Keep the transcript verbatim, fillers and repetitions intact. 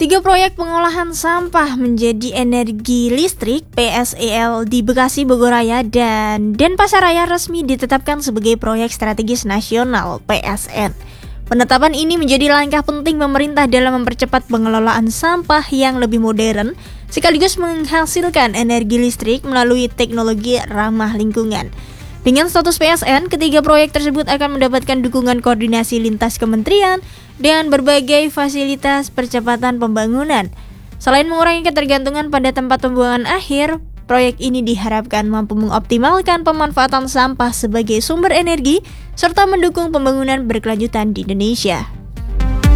Tiga proyek pengolahan sampah menjadi energi listrik P S E L di Bekasi, Bogoraya, dan Denpasaraya resmi ditetapkan sebagai proyek strategis nasional P S N. Penetapan ini menjadi langkah penting pemerintah dalam mempercepat pengelolaan sampah yang lebih modern, sekaligus menghasilkan energi listrik melalui teknologi ramah lingkungan. Dengan status P S N, ketiga proyek tersebut akan mendapatkan dukungan koordinasi lintas kementerian dan berbagai fasilitas percepatan pembangunan. Selain mengurangi ketergantungan pada tempat pembuangan akhir, proyek ini diharapkan mampu mengoptimalkan pemanfaatan sampah sebagai sumber energi serta mendukung pembangunan berkelanjutan di Indonesia.